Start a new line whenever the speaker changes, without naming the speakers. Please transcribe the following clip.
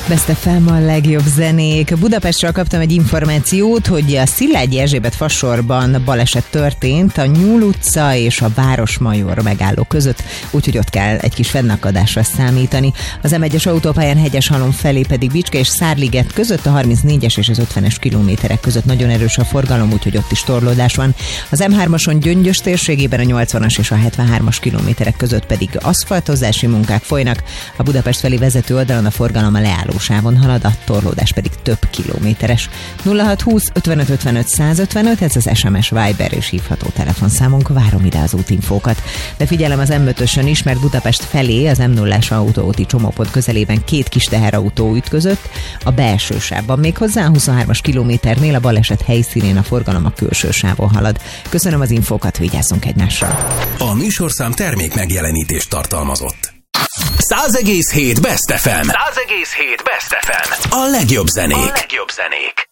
Best FM a legjobb zenék. Budapestről kaptam egy információt, hogy a Szilágyi Erzsébet fasorban baleset történt a Nyúl utca és a Városmajor megálló között, úgyhogy ott kell egy kis fennakadásra számítani. Az M1-es autópályán Hegyeshalom felé pedig Bicske és Szárliget között a 34-es és az 50-es kilométerek között nagyon erős a forgalom, úgyhogy ott is torlódás van. Az M3-ason Gyöngyös térségében a 80-as és a 73-as kilométerek között pedig aszfaltozási munkák folynak. A Budapest felé vezető oldalon a forgalom a leállósávon halad, a torlódás pedig több kilométeres. 0620 55 55 155, ez az SMS, Viber és hívható telefonszámunk, várom ide az útinfókat. De figyelem az M5-ösön is, mert Budapest felé az M0-as autóúti csomópont közelében két kis teherautó ütközött a belső sávban, méghozzá a 23-as kilométernél a baleset helyszínén a forgalom a külső sávon halad. Köszönöm az infókat, vigyázzunk egymásra.
A műsorszám termék megjelenítést tartalmazott. 100,7 Best FM. 100,7 Best FM. A legjobb zenék.